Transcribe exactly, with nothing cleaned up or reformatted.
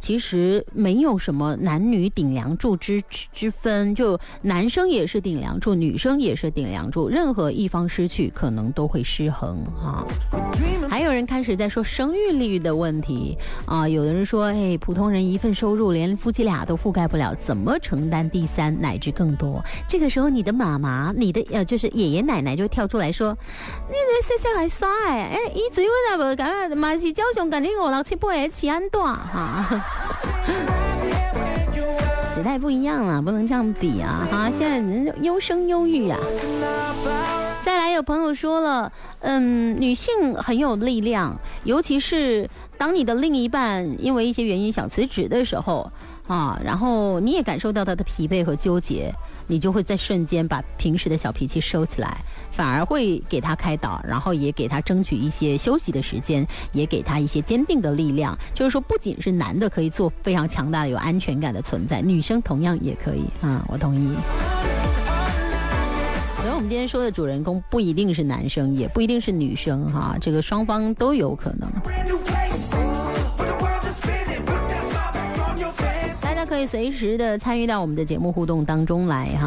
其实没有什么男女顶梁柱之之分，就男生也是顶梁柱，女生也是顶梁柱，任何一方失去，可能都会失衡啊。还有人开始在说生育率的问题啊，有的人说，哎，普通人一份收入连夫妻俩都覆盖不了，怎么承担第三乃至更多？这个时候，你的妈妈、你的呃，就是爷爷奶奶就跳出来说，你这细细还耍诶，哎，以前我那无咁，嘛是照常跟你五六七八个吃安大哈。时代不一样了，不能这样比啊！哈，现在人优生优育啊。再来，有朋友说了，嗯，女性很有力量，尤其是当你的另一半因为一些原因想辞职的时候啊，然后你也感受到他的疲惫和纠结，你就会在瞬间把平时的小脾气收起来，反而会给他开导，然后也给他争取一些休息的时间，也给他一些坚定的力量。就是说，不仅是男的可以做非常强大的有安全感的存在，女生同样也可以啊，我同意。所以我们今天说的主人公不一定是男生，也不一定是女生哈，这个双方都有可能。大家可以随时的参与到我们的节目互动当中来哈。